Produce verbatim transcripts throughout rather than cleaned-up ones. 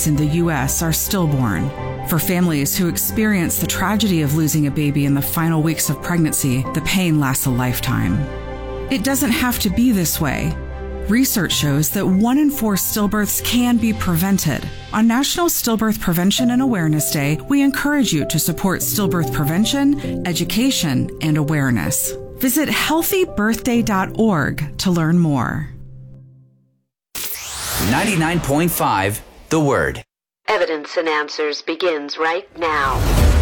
babies in the U S are stillborn. For families who experience the tragedy of losing a baby in the final weeks of pregnancy, the pain lasts a lifetime. It doesn't have to be this way. Research shows that one in four stillbirths can be prevented. On National Stillbirth Prevention and Awareness Day, we encourage you to support stillbirth prevention, education, and awareness. Visit healthy birthday dot org to learn more. ninety-nine point five The Word. Evidence and Answers begins right now.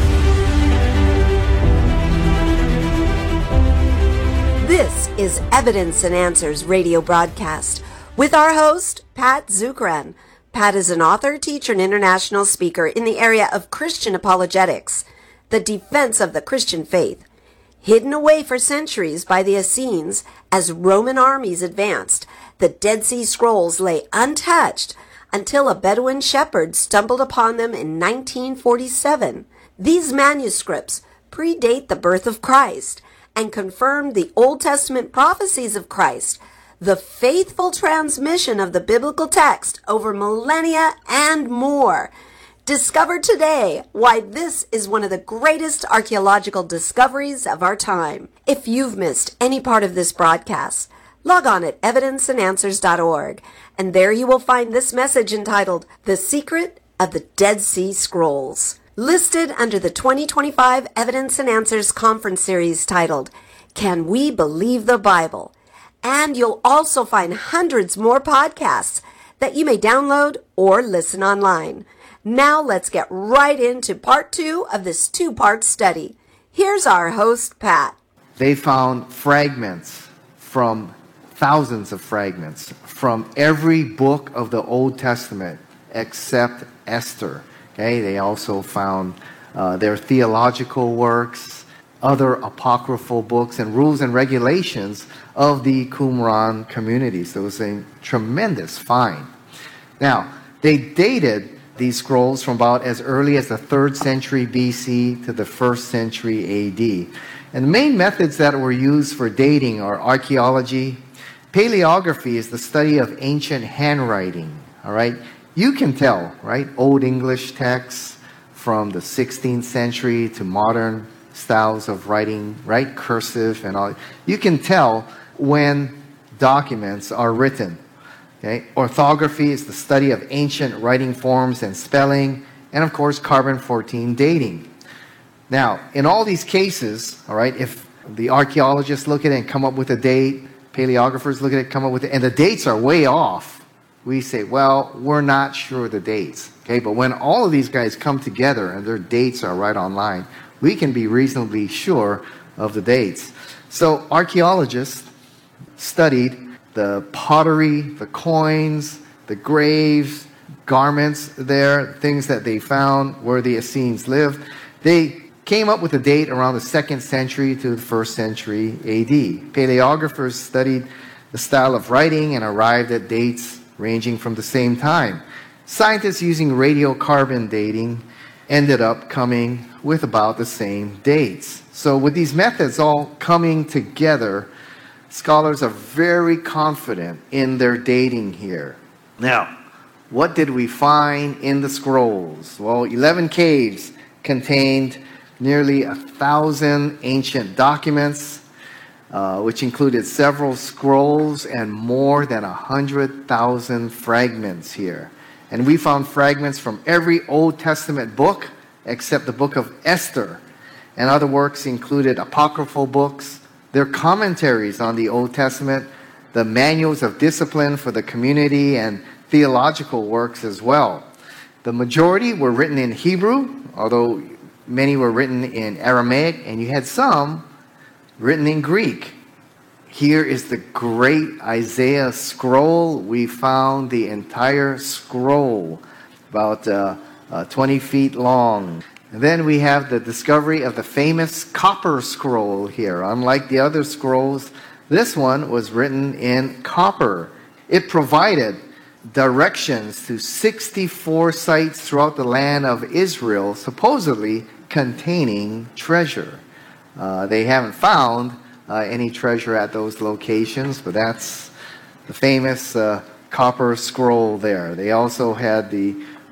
This is Evidence and Answers radio broadcast with our host, Pat Zukeran. Pat is an author, teacher, and international speaker in the area of Christian apologetics, the defense of the Christian faith. Hidden away for centuries by the Essenes as Roman armies advanced, the Dead Sea Scrolls lay untouched until a Bedouin shepherd stumbled upon them in nineteen forty-seven. These manuscripts predate the birth of Christ and confirm the Old Testament prophecies of Christ, the faithful transmission of the biblical text over millennia and more. Discover today why this is one of the greatest archaeological discoveries of our time. If you've missed any part of this broadcast, log on at evidence and answers dot org, and there you will find this message entitled, The Secret of the Dead Sea Scrolls, listed under the twenty twenty-five Evidence and Answers Conference Series titled, Can We Believe the Bible? And you'll also find hundreds more podcasts that you may download or listen online. Now let's get right into part two of this two-part study. Here's our host, Pat. They found fragments from thousands of fragments from every book of the Old Testament except Esther. Okay, they also found uh, their theological works, other apocryphal books, and rules and regulations of the Qumran community. So it was a tremendous find. Now, they dated these scrolls from about as early as the third century B C to the first century A D. And the main methods that were used for dating are archaeology. Paleography is the study of ancient handwriting. All right, you can tell, right? Old English texts from the sixteenth century to modern styles of writing, right? Cursive and all. You can tell when documents are written. Okay? Orthography is the study of ancient writing forms and spelling, and of course, carbon fourteen dating. Now, in all these cases, all right, if the archaeologists look at it and come up with a date, paleographers look at it, come up with it, and the dates are way off, we say, well, we're not sure the dates. Okay, but when all of these guys come together and their dates are right online, we can be reasonably sure of the dates. So archaeologists studied the pottery, the coins, the graves, garments there, things that they found where the Essenes lived. They came up with a date around the second century to the first century A D. Paleographers studied the style of writing and arrived at dates ranging from the same time. Scientists using radiocarbon dating ended up coming with about the same dates. So with these methods all coming together, scholars are very confident in their dating here. Now, what did we find in the scrolls? Well, eleven caves contained nearly a thousand ancient documents, uh, which included several scrolls and more than a hundred thousand fragments here. And we found fragments from every Old Testament book except the book of Esther. And other works included apocryphal books, their commentaries on the Old Testament, the manuals of discipline for the community, and theological works as well. The majority were written in Hebrew, although many were written in Aramaic, and you had some written in Greek. Here is the great Isaiah scroll. We found the entire scroll, about uh, uh, twenty feet long. And then we have the discovery of the famous copper scroll here. Unlike the other scrolls, this one was written in copper. It provided directions to sixty-four sites throughout the land of Israel, supposedly containing treasure. Uh, they haven't found uh, any treasure at those locations, but that's the famous uh, copper scroll there. They also had the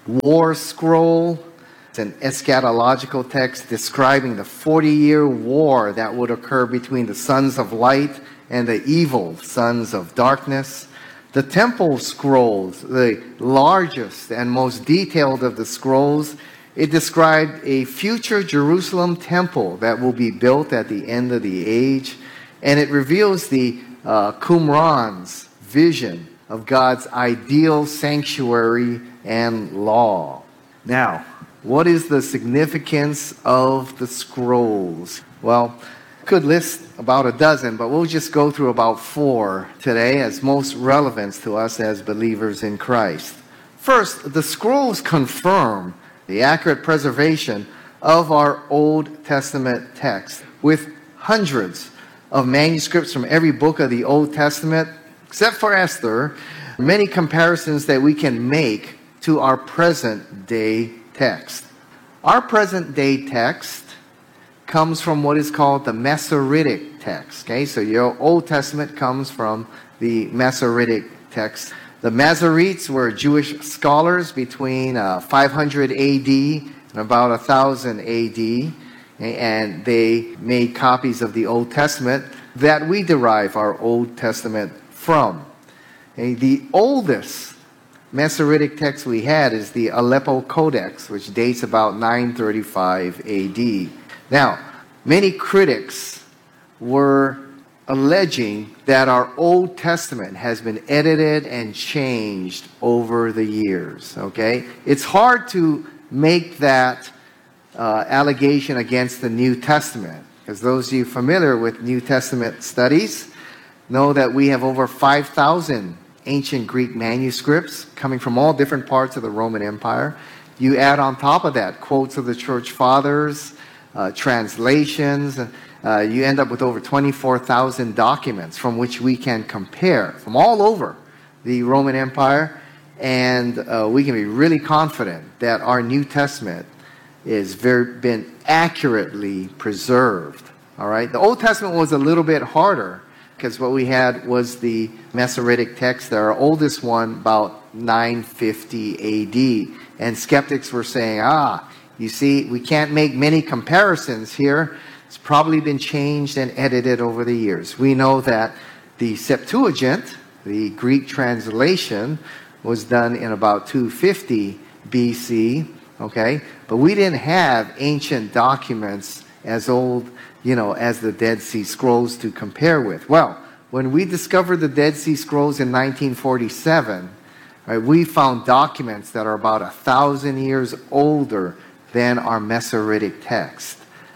war scroll. It's an eschatological text describing the forty-year war that would occur between the sons of light and the evil sons of darkness. The temple scrolls, the largest and most detailed of the scrolls, it described a future Jerusalem temple that will be built at the end of the age. And it reveals the uh, Qumran's vision of God's ideal sanctuary and law. Now, what is the significance of the scrolls? Well, I could list about a dozen, but we'll just go through about four today as most relevant to us as believers in Christ. First, the scrolls confirm the accurate preservation of our Old Testament text, with hundreds of manuscripts from every book of the Old Testament, except for Esther, many comparisons that we can make to our present day text. Our present day text comes from what is called the Masoretic text. Okay, so your Old Testament comes from the Masoretic text. The Masoretes were Jewish scholars between uh, five hundred A D and about one thousand A D, and they made copies of the Old Testament that we derive our Old Testament from. Okay, the oldest Masoretic text we had is the Aleppo Codex, which dates about nine thirty-five A D. Now, many critics were alleging that our Old Testament has been edited and changed over the years. Okay? It's hard to make that uh, allegation against the New Testament, because those of you familiar with New Testament studies know that we have over five thousand ancient Greek manuscripts coming from all different parts of the Roman Empire. You add on top of that quotes of the church fathers, uh, translations, uh, you end up with over twenty-four thousand documents from which we can compare from all over the Roman Empire, and uh, we can be really confident that our New Testament is very been accurately preserved. All right, the Old Testament was a little bit harder, because what we had was the Masoretic text, our oldest one, about nine fifty A D. And skeptics were saying, ah, you see, we can't make many comparisons here. It's probably been changed and edited over the years. We know that the Septuagint, the Greek translation, was done in about two fifty B C, okay? But we didn't have ancient documents as old, you know, as the Dead Sea Scrolls to compare with. Well, when we discovered the Dead Sea Scrolls in nineteen forty-seven, right, we found documents that are about a thousand years older than our Masoretic text.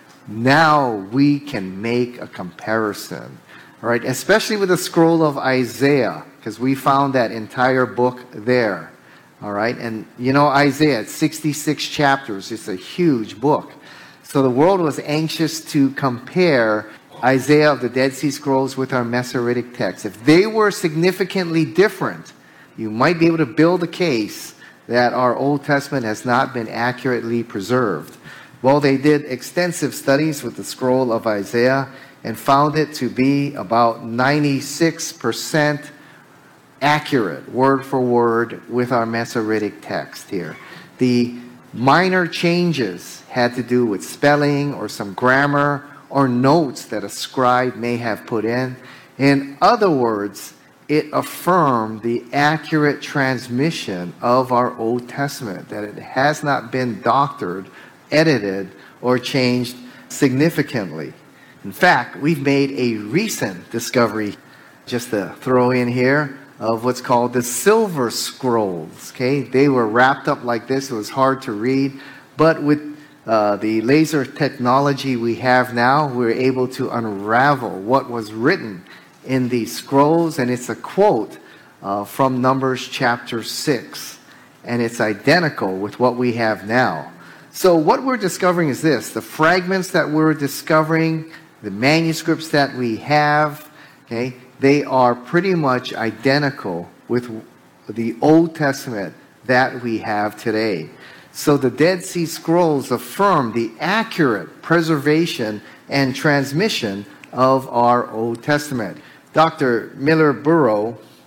Now we can make a comparison, all right, especially with the scroll of Isaiah, because we found that entire book there, all right? And you know, Isaiah, it's sixty-six chapters. It's a huge book. So the world was anxious to compare Isaiah of the Dead Sea Scrolls with our Masoretic text. If they were significantly different, you might be able to build a case that our Old Testament has not been accurately preserved. Well, they did extensive studies with the scroll of Isaiah and found it to be about ninety-six percent accurate, word for word, with our Masoretic text here. The minor changes had to do with spelling or some grammar or notes that a scribe may have put in. In other words, it affirmed the accurate transmission of our Old Testament, that it has not been doctored, edited, or changed significantly. In fact, we've made a recent discovery, just to throw in here, of what's called the Silver Scrolls. Okay, they were wrapped up like this. It was hard to read, but with uh, the laser technology we have now, we're able to unravel what was written in these scrolls, and it's a quote uh, from Numbers chapter six, and it's identical with what we have now. So what we're discovering is this: the fragments that we're discovering, the manuscripts that we have, okay, they are pretty much identical with the Old Testament that we have today. So the Dead Sea Scrolls affirm the accurate preservation and transmission of our Old Testament. Doctor Miller Burrow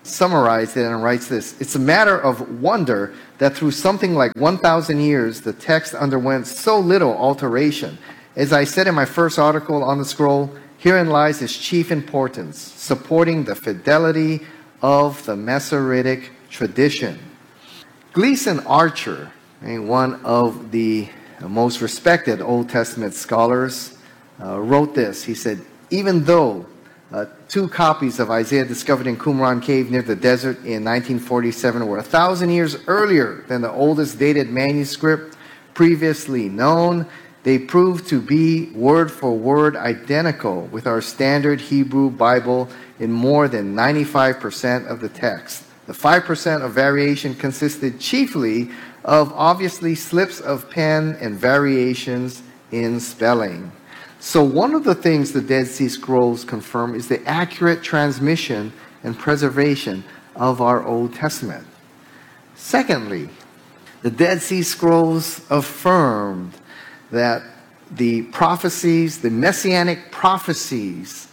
summarized it and writes this: "It's a matter of wonder that through something like one thousand years, the text underwent so little alteration. As I said in my first article on the scroll, herein lies its chief importance, supporting the fidelity of the Masoretic tradition." Gleason Archer, one of the most respected Old Testament scholars, uh, wrote this. He said, "Even though uh, two copies of Isaiah discovered in Qumran Cave near the desert in nineteen forty-seven were a thousand years earlier than the oldest dated manuscript previously known, they proved to be word for word identical with our standard Hebrew Bible in more than ninety-five percent of the text. The five percent of variation consisted chiefly of obviously slips of pen and variations in spelling." So one of the things the Dead Sea Scrolls confirm is the accurate transmission and preservation of our Old Testament. Secondly, the Dead Sea Scrolls affirmed that the prophecies, the messianic prophecies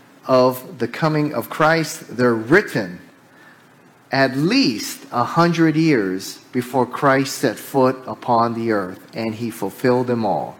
of the coming of Christ, they're written at least a hundred years before Christ set foot upon the earth, and he fulfilled them all.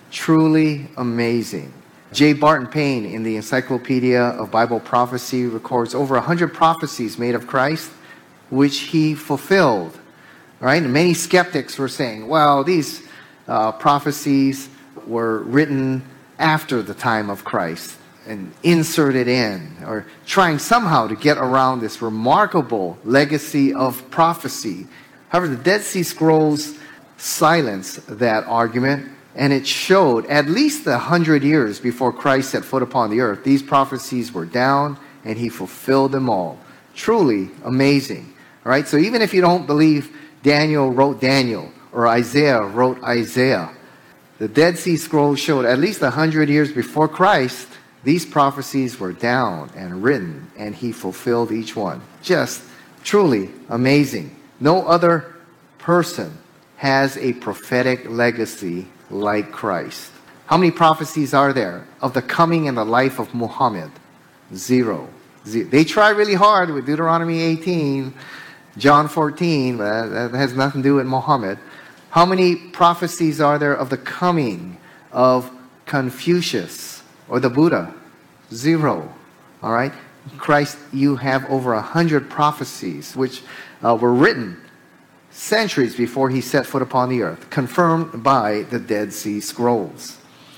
Truly amazing. J. Barton Payne in the Encyclopedia of Bible Prophecy records over a hundred prophecies made of Christ, which he fulfilled. Right? And many skeptics were saying, well, these uh, prophecies were written after the time of Christ and inserted in, or trying somehow to get around this remarkable legacy of prophecy. However, the Dead Sea Scrolls silenced that argument, and it showed at least a hundred years before Christ set foot upon the earth, these prophecies were down, and he fulfilled them all. Truly amazing. All right, so even if you don't believe Daniel wrote Daniel, or Isaiah wrote Isaiah, the Dead Sea Scrolls showed at least a hundred years before Christ, these prophecies were down and written, and he fulfilled each one. Just truly amazing. No other person has a prophetic legacy like Christ. How many prophecies are there of the coming and the life of Muhammad? Zero. Zero. They try really hard with Deuteronomy eighteen, John fourteen, but that has nothing to do with Muhammad. How many prophecies are there of the coming of Confucius or the Buddha? Zero. All right? Christ, you have over a hundred prophecies which uh, were written centuries before he set foot upon the earth, confirmed by the Dead Sea Scrolls.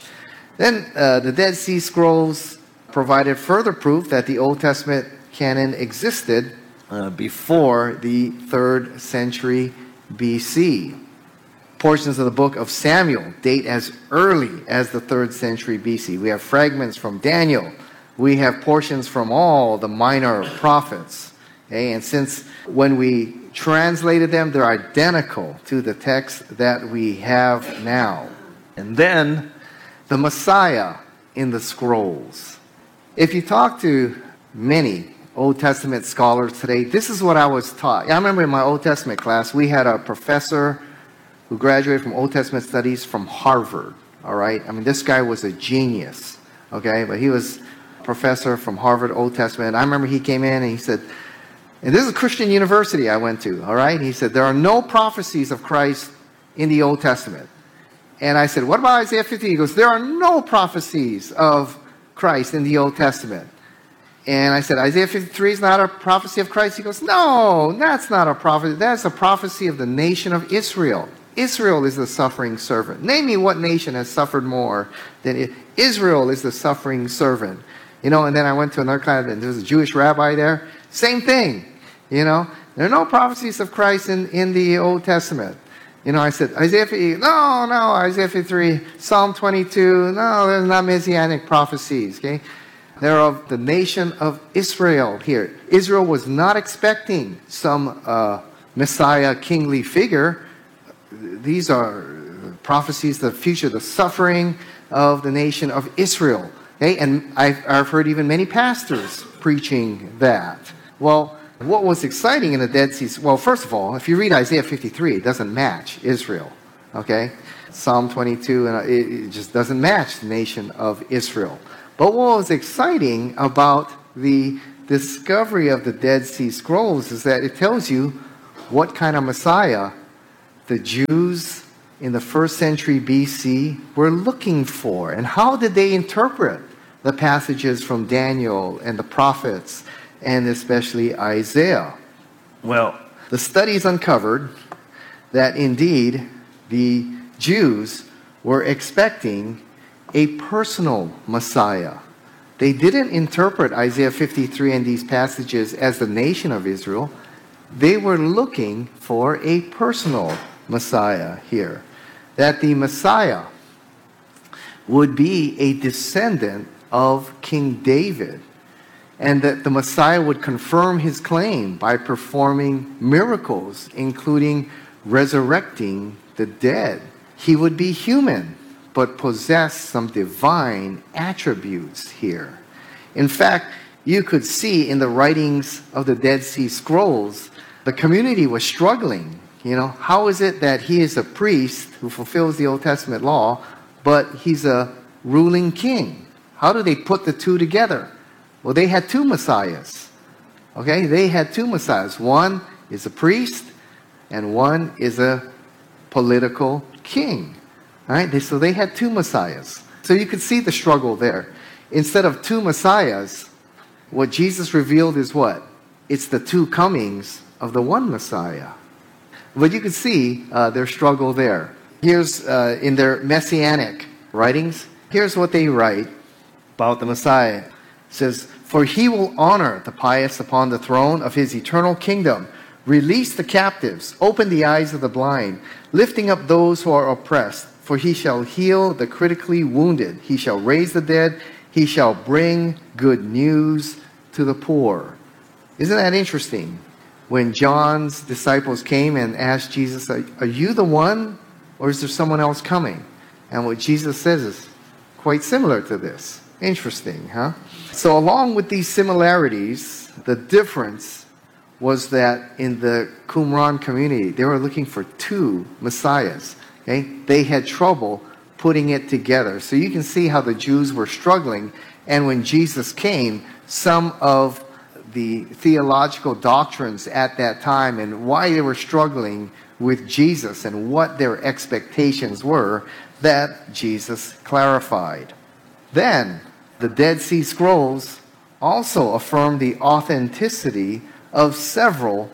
Then uh, the Dead Sea Scrolls provided further proof that the Old Testament canon existed uh, before the third century B C. Portions of the book of Samuel date as early as the third century B C. We have fragments from Daniel. We have portions from all the minor prophets. Okay? And since when we translated them, they're identical to the text that we have now. And then the Messiah in the scrolls. If you talk to many Old Testament scholars today, this is what I was taught. I remember in my Old Testament class, we had a professor who graduated from Old Testament studies from Harvard. All right? I mean, this guy was a genius. Okay? But he was a professor from Harvard Old Testament. I remember he came in and he said, and this is a Christian university I went to, all right? He said, there are no prophecies of Christ in the Old Testament. And I said, what about Isaiah fifty? He goes, there are no prophecies of Christ in the Old Testament. And I said, Isaiah fifty-three is not a prophecy of Christ? He goes, no, that's not a prophecy. That's a prophecy of the nation of Israel. Israel is the suffering servant. Name me what nation has suffered more than it. Israel is the suffering servant. You know, and then I went to another class, and there was a Jewish rabbi there. Same thing. You know, there are no prophecies of Christ in, in the Old Testament. You know, I said, Isaiah fifty, no, no, Isaiah fifty-three, Psalm twenty-two, no, there's not messianic prophecies, okay? They're of the nation of Israel here. Israel was not expecting some uh, Messiah kingly figure. These are prophecies of the future, the suffering of the nation of Israel. Okay? And I've, I've heard even many pastors preaching that. Well, what was exciting in the Dead Sea? Well, first of all, if you read Isaiah fifty-three, it doesn't match Israel. Okay? Psalm twenty-two, and it, it just doesn't match the nation of Israel. But what was exciting about the discovery of the Dead Sea Scrolls is that it tells you what kind of Messiah the Jews in the first century B C were looking for. And how did they interpret the passages from Daniel and the prophets, and especially Isaiah? Well, the studies uncovered that indeed the Jews were expecting a personal Messiah. They didn't interpret Isaiah fifty-three and these passages as the nation of Israel. They were looking for a personal Messiah here. That the Messiah would be a descendant of King David, and that the Messiah would confirm his claim by performing miracles, including resurrecting the dead. He would be human, but possess some divine attributes here. In fact, you could see in the writings of the Dead Sea Scrolls, the community was struggling. You know, how is it that he is a priest who fulfills the Old Testament law, but he's a ruling king? How do they put the two together? Well, they had two messiahs. Okay, they had two messiahs. One is a priest, and one is a political king. All right, they, so they had two messiahs. So you could see the struggle there. Instead of two messiahs, what Jesus revealed is what? It's the two comings of the one Messiah. But you can see uh, their struggle there. Here's uh, in their messianic writings, here's what they write about the Messiah. It says, "For he will honor the pious upon the throne of his eternal kingdom, release the captives, open the eyes of the blind, lifting up those who are oppressed. For he shall heal the critically wounded. He shall raise the dead. He shall bring good news to the poor." Isn't that interesting? When John's disciples came and asked Jesus, "Are you the one, or is there someone else coming?" And what Jesus says is quite similar to this. Interesting, huh? So along with these similarities, the difference was that in the Qumran community, they were looking for two messiahs. Okay? They had trouble putting it together. So you can see how the Jews were struggling. And when Jesus came, some of the theological doctrines at that time and why they were struggling with Jesus and what their expectations were, that Jesus clarified. Then, the Dead Sea Scrolls also affirmed the authenticity of several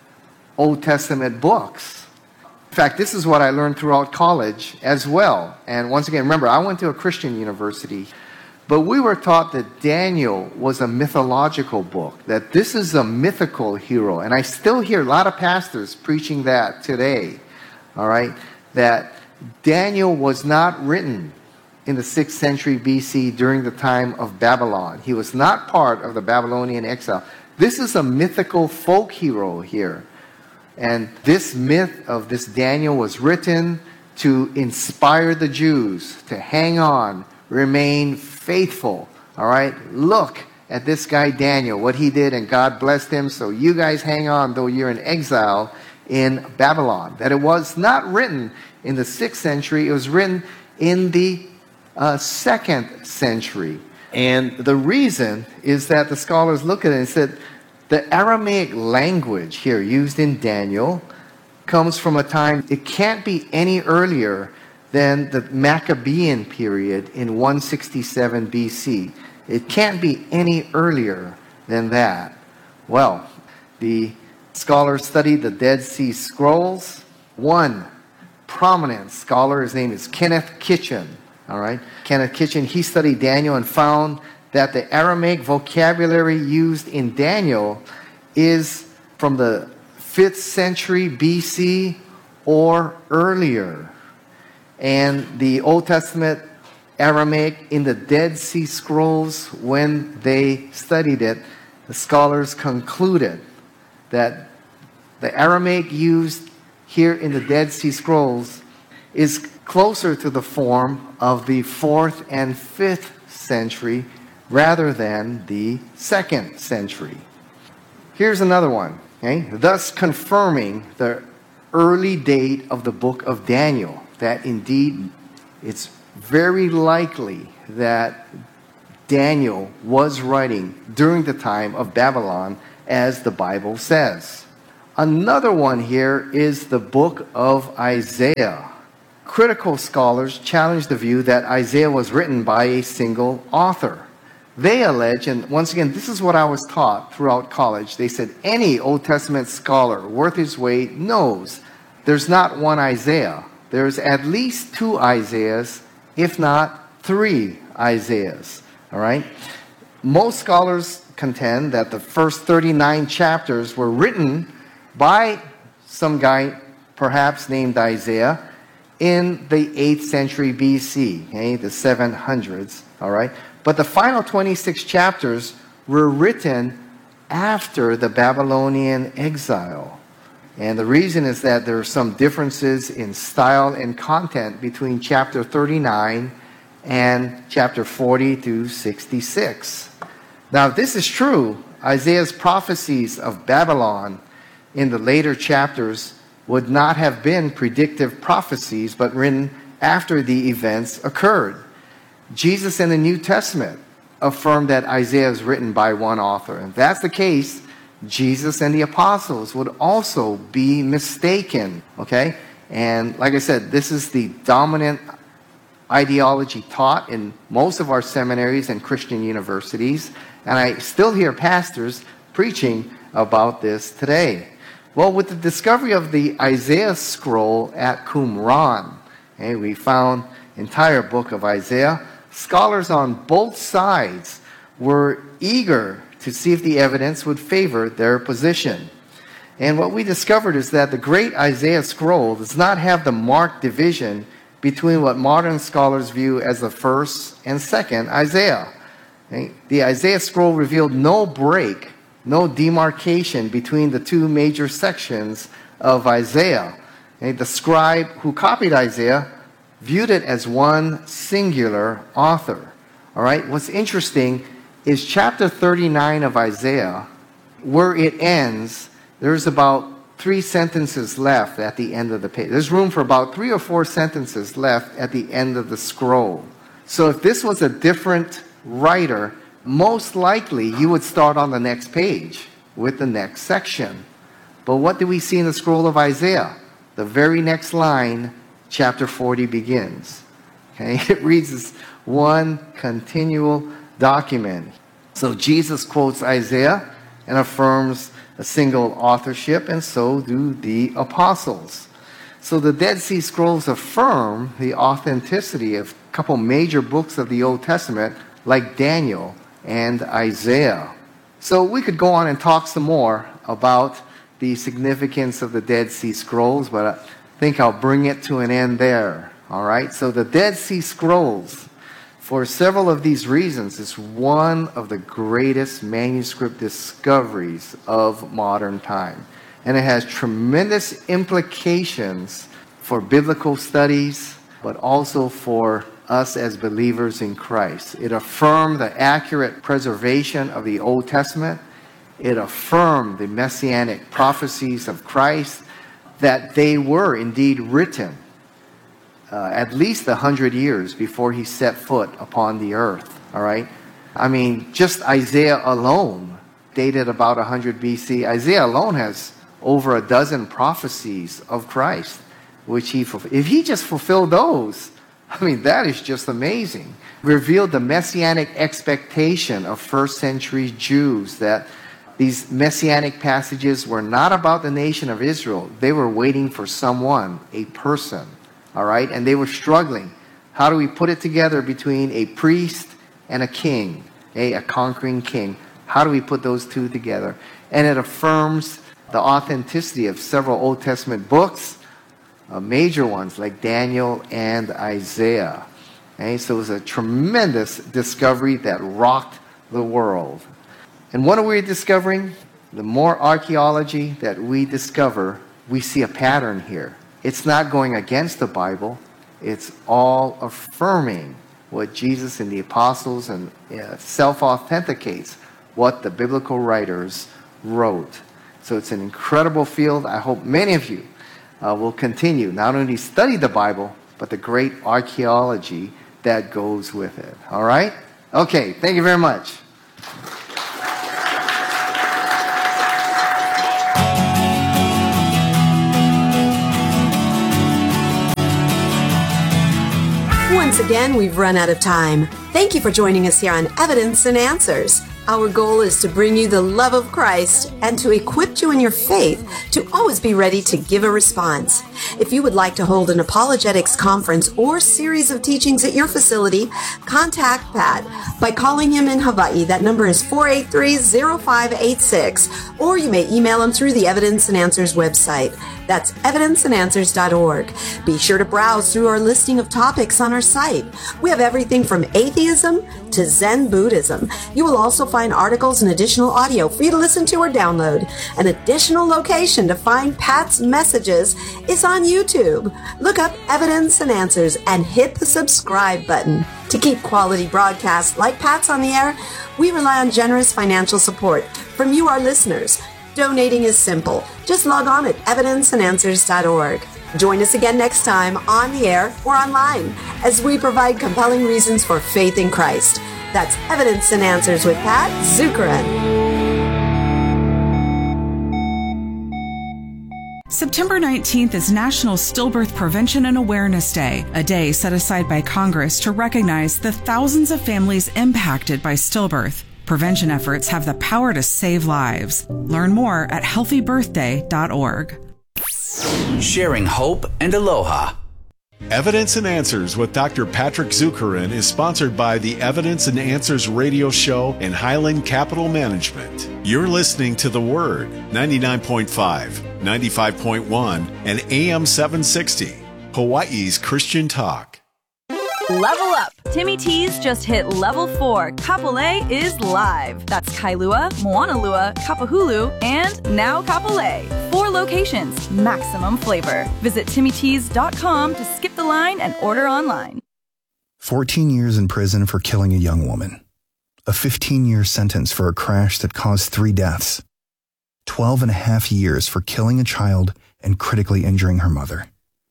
Old Testament books. In fact, this is what I learned throughout college as well. And once again, remember, I went to a Christian university, but we were taught that Daniel was a mythological book, that this is a mythical hero. And I still hear a lot of pastors preaching that today, all right, that Daniel was not written in the sixth century B C during the time of Babylon. He was not part of the Babylonian exile. This is a mythical folk hero here. And this myth of this Daniel was written to inspire the Jews to hang on, remain faithful. All right? Look at this guy Daniel, what he did, and God blessed him. So you guys hang on, though you're in exile in Babylon. That it was not written in the sixth century. It was written in the uh, second century. And the reason is that the scholars look at it and said, the Aramaic language here used in Daniel comes from a time, it can't be any earlier than the Maccabean period in one sixty-seven B C. It can't be any earlier than that. Well, the scholars studied the Dead Sea Scrolls. One prominent scholar, his name is Kenneth Kitchen. All right, Kenneth Kitchen, he studied Daniel and found that the Aramaic vocabulary used in Daniel is from the fifth century B C or earlier. And the Old Testament Aramaic in the Dead Sea Scrolls, when they studied it, the scholars concluded that the Aramaic used here in the Dead Sea Scrolls is closer to the form of the fourth and fifth century rather than the second century. Here's another one, okay? Thus confirming the early date of the book of Daniel, that indeed it's very likely that Daniel was writing during the time of Babylon, as the Bible says. Another one here is the book of Isaiah. Critical scholars challenge the view that Isaiah was written by a single author. They allege, and once again, this is what I was taught throughout college, they said any Old Testament scholar worth his weight knows there's not one Isaiah. There's at least two Isaiahs, if not three Isaiahs. All right? Most scholars contend that the first thirty-nine chapters were written by some guy, perhaps named Isaiah, in the eighth century B C, okay, the seven hundreds, all right? But the final twenty-six chapters were written after the Babylonian exile. And the reason is that there are some differences in style and content between chapter thirty-nine and chapter forty to sixty-six. Now, if this is true, Isaiah's prophecies of Babylon in the later chapters would not have been predictive prophecies, but written after the events occurred. Jesus in the New Testament affirmed that Isaiah is written by one author. And if that's the case, Jesus and the apostles would also be mistaken. Okay? And like I said, this is the dominant ideology taught in most of our seminaries and Christian universities. And I still hear pastors preaching about this today. Well, with the discovery of the Isaiah scroll at Qumran, okay, we found entire book of Isaiah. Scholars on both sides were eager to see if the evidence would favor their position. And what we discovered is that the great Isaiah scroll does not have the marked division between what modern scholars view as the first and second Isaiah. Okay? The Isaiah scroll revealed no break, no demarcation between the two major sections of Isaiah. Okay? The scribe who copied Isaiah viewed it as one singular author. All right? What's interesting is chapter thirty-nine of Isaiah, where it ends, there's about three sentences left at the end of the page. There's room for about three or four sentences left at the end of the scroll. So if this was a different writer, most likely you would start on the next page with the next section. But what do we see in the scroll of Isaiah? The very next line, chapter forty begins. Okay, it reads as one continual document. So Jesus quotes Isaiah and affirms a single authorship, and so do the apostles. So the Dead Sea Scrolls affirm the authenticity of a couple major books of the Old Testament, like Daniel and Isaiah. So we could go on and talk some more about the significance of the Dead Sea Scrolls, but I think I'll bring it to an end there. All right? So the Dead Sea Scrolls, for several of these reasons, is one of the greatest manuscript discoveries of modern time. And it has tremendous implications for biblical studies, but also for us as believers in Christ. It affirmed the accurate preservation of the Old Testament. It affirmed the messianic prophecies of Christ, that they were indeed written uh, at least a hundred years before he set foot upon the earth. All right? I mean, just Isaiah alone, dated about one hundred B C. Isaiah alone has over a dozen prophecies of Christ, which he fulfilled. If he just fulfilled those, I mean, that is just amazing. Revealed the messianic expectation of first century Jews, that these messianic passages were not about the nation of Israel. They were waiting for someone, a person, all right? And they were struggling. How do we put it together between a priest and a king, a, a conquering king? How do we put those two together? And it affirms the authenticity of several Old Testament books, uh, major ones like Daniel and Isaiah. Okay? So it was a tremendous discovery that rocked the world. And what are we discovering? The more archaeology that we discover, we see a pattern here. It's not going against the Bible. It's all affirming what Jesus and the apostles and uh, self-authenticates what the biblical writers wrote. So it's an incredible field. I hope many of you uh, will continue, not only study the Bible, but the great archaeology that goes with it. All right? Okay, thank you very much. Once again, we've run out of time. Thank you for joining us here on Evidence and Answers. Our goal is to bring you the love of Christ and to equip you in your faith to always be ready to give a response. If you would like to hold an apologetics conference or series of teachings at your facility, contact Pat by calling him in Hawaii. That number is four eight three, zero five eight six, or you may email him through the Evidence and Answers website. That's evidence and answers dot org. Be sure to browse through our listing of topics on our site. We have everything from atheism to Zen Buddhism. You will also find articles and additional audio for you to listen to or download. An additional location to find Pat's messages is on YouTube. Look up Evidence and Answers and hit the subscribe button. To keep quality broadcasts like Pat's on the air, we rely on generous financial support from you, our listeners. Donating is simple. Just log on at evidence and answers dot org. Join us again next time on the air or online as we provide compelling reasons for faith in Christ. That's Evidence and Answers with Pat Zukeran. September nineteenth is National Stillbirth Prevention and Awareness Day, a day set aside by Congress to recognize the thousands of families impacted by stillbirth. Prevention efforts have the power to save lives. Learn more at healthy birthday dot org. Sharing hope and aloha. Evidence and Answers with Doctor Patrick Zukeran is sponsored by the Evidence and Answers radio show and Highland Capital Management. You're listening to The Word, ninety-nine point five, ninety-five point one, and A M seven sixty, Hawaii's Christian Talk. Level up! Timmy T's just hit level four. Kapolei is live. That's Kailua, Moanalua, Kapahulu, and now Kapolei. Four locations, maximum flavor. Visit timmy tees dot com to skip the line and order online. fourteen years in prison for killing a young woman. A fifteen-year sentence for a crash that caused three deaths. twelve and a half years for killing a child and critically injuring her mother.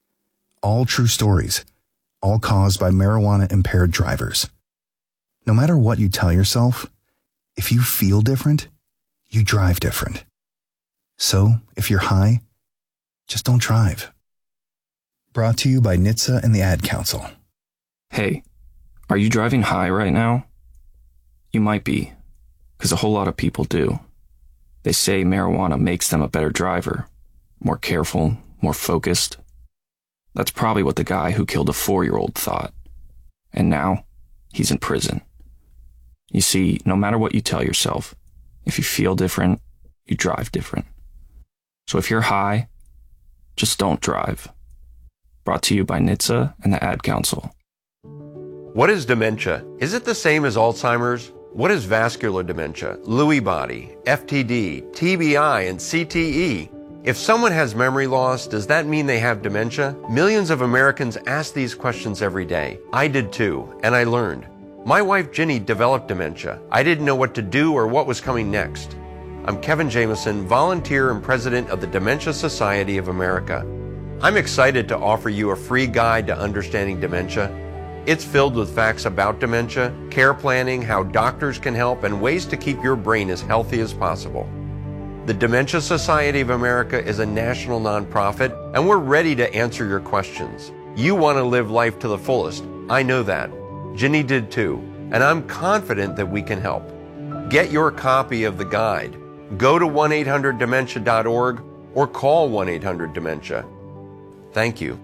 All true stories. All caused by marijuana-impaired drivers. No matter what you tell yourself, if you feel different, you drive different. So, if you're high, just don't drive. Brought to you by N H T S A and the Ad Council. Hey, are you driving high right now? You might be, because a whole lot of people do. They say marijuana makes them a better driver, more careful, more focused. That's probably what the guy who killed a four-year-old thought. And now, he's in prison. You see, no matter what you tell yourself, if you feel different, you drive different. So if you're high, just don't drive. Brought to you by N H T S A and the Ad Council. What is dementia? Is it the same as Alzheimer's? What is vascular dementia, Lewy body, F T D, T B I, and C T E? If someone has memory loss, does that mean they have dementia? Millions of Americans ask these questions every day. I did too, and I learned. My wife Ginny developed dementia. I didn't know what to do or what was coming next. I'm Kevin Jameson, volunteer and president of the Dementia Society of America. I'm excited to offer you a free guide to understanding dementia. It's filled with facts about dementia, care planning, how doctors can help, and ways to keep your brain as healthy as possible. The Dementia Society of America is a national nonprofit, and we're ready to answer your questions. You want to live life to the fullest. I know that. Ginny did too, and I'm confident that we can help. Get your copy of the guide. Go to one eight hundred dementia dot org or call one eight hundred dementia. Thank you.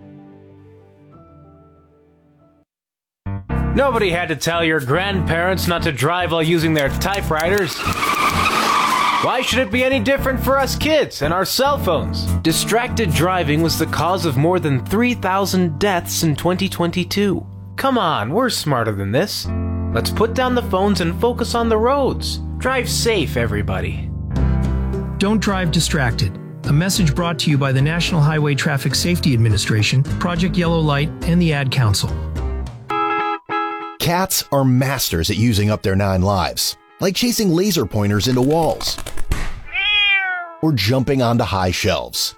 Nobody had to tell your grandparents not to drive while using their typewriters. Why should it be any different for us kids and our cell phones? Distracted driving was the cause of more than three thousand deaths in twenty twenty-two. Come on, we're smarter than this. Let's put down the phones and focus on the roads. Drive safe, everybody. Don't drive distracted. A message brought to you by the National Highway Traffic Safety Administration, Project Yellow Light, and the Ad Council. Cats are masters at using up their nine lives, like chasing laser pointers into walls or jumping onto high shelves.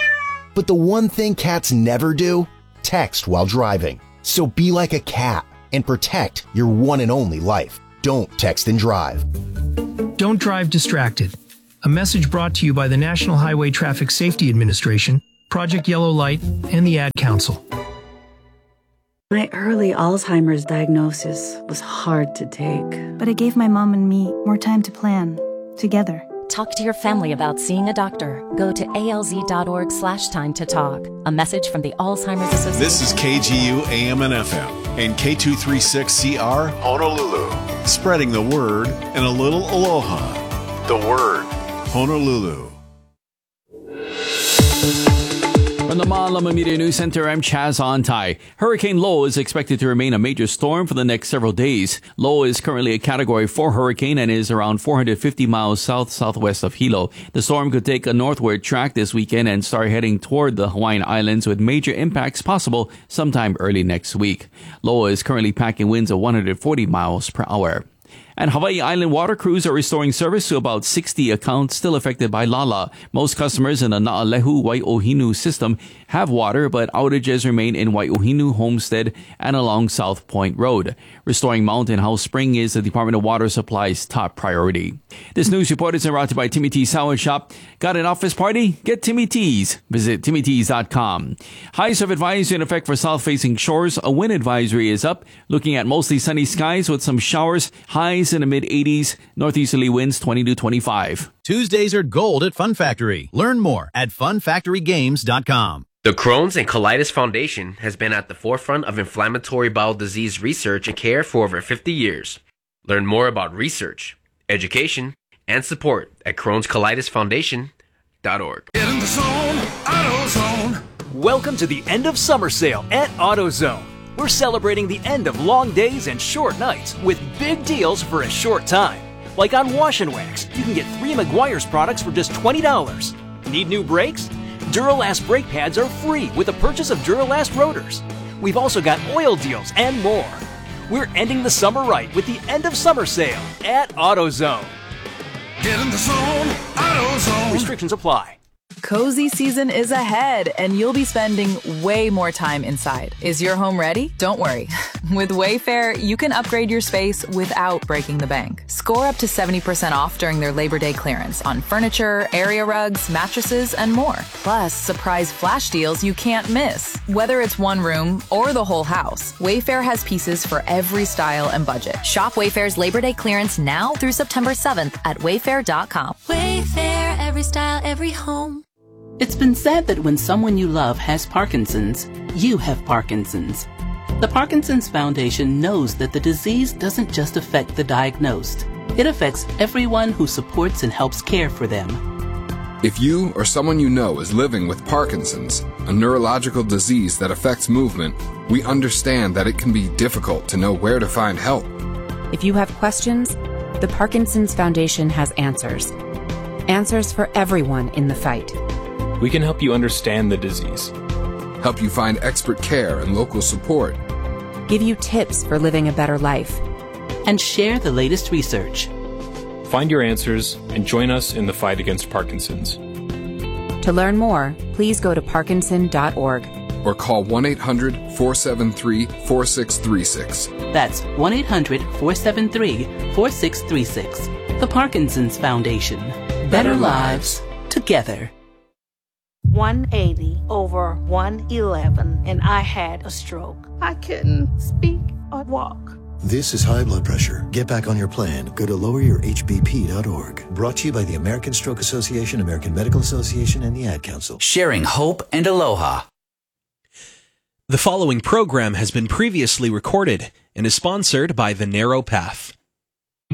But the one thing cats never do? Text while driving. So be like a cat. and protect your one and only life. Don't text and drive. Don't drive distracted. A message brought to you by the National Highway Traffic Safety Administration, Project Yellow Light, and the Ad Council. My early Alzheimer's diagnosis was hard to take. But it gave my mom and me more time to plan, together. Talk to your family about seeing a doctor. Go to alz.org slash time to talk. A message from the Alzheimer's Association. This is K G U A M and F M and K two thirty-six C R Honolulu. Spreading the word and a little aloha. The word, Honolulu. From the Malama Media News Center, I'm Chaz Antai. Hurricane Lo is expected to remain a major storm for the next several days. Lo is currently a Category four hurricane and is around four hundred fifty miles south-southwest of Hilo. The storm could take a northward track this weekend and start heading toward the Hawaiian Islands with major impacts possible sometime early next week. Lo is currently packing winds of one hundred forty miles per hour. And Hawaii Island water crews are restoring service to about sixty accounts still affected by Lala. Most customers in the Na'alehu Wai'ohinu system have water, but outages remain in Wai'ohinu, Homestead, and along South Point Road. Restoring Mountain House Spring is the Department of Water Supply's top priority. This news report is brought to you by Timmy T's Sour Shop. Got an office party? Get Timmy T's. Visit timmy tees dot com. High surf advisory in effect for south-facing shores. A wind advisory is up, looking at mostly sunny skies with some showers. Highs in the mid-eighties. Northeasterly winds twenty to twenty-five. Tuesdays are gold at Fun Factory. Learn more at fun factory games dot com. The Crohn's and Colitis Foundation has been at the forefront of inflammatory bowel disease research and care for over fifty years. Learn more about research, education, and support at crohns colitis foundation dot org. Get in the zone, AutoZone. Welcome to the end of summer sale at AutoZone. We're celebrating the end of long days and short nights with big deals for a short time. Like on Wash and Wax, you can get three Meguiar's products for just twenty dollars. Need new brakes? Duralast brake pads are free with the purchase of Duralast rotors. We've also got oil deals and more. We're ending the summer right with the end of summer sale at AutoZone. Get in the zone, AutoZone. Restrictions apply. Cozy season is ahead, and you'll be spending way more time inside. Is your home ready? Don't worry. With Wayfair, you can upgrade your space without breaking the bank. Score up to seventy percent off during their Labor Day clearance on furniture, area rugs, mattresses, and more. Plus, surprise flash deals you can't miss. Whether it's one room or the whole house, Wayfair has pieces for every style and budget. Shop Wayfair's Labor Day clearance now through September seventh at wayfair dot com. Wayfair, every style, every home. It's been said that when someone you love has Parkinson's, you have Parkinson's. The Parkinson's Foundation knows that the disease doesn't just affect the diagnosed. It affects everyone who supports and helps care for them. If you or someone you know is living with Parkinson's, a neurological disease that affects movement, we understand that it can be difficult to know where to find help. If you have questions, the Parkinson's Foundation has answers. Answers for everyone in the fight. We can help you understand the disease, help you find expert care and local support, give you tips for living a better life, and share the latest research. Find your answers and join us in the fight against Parkinson's. To learn more, please go to parkinson dot org or call one eight hundred, four seven three, four six three six. That's one eight hundred, four seven three, four six three six. The Parkinson's Foundation. Better, Better lives together. one eighty over one eleven, and I had a stroke. I couldn't speak or walk. This is high blood pressure. Get back on your plan. Go to lower your h b p dot org. Brought to you by the American Stroke Association, American Medical Association, and the Ad Council. Sharing hope and aloha. The following program has been previously recorded and is sponsored by The Narrow Path.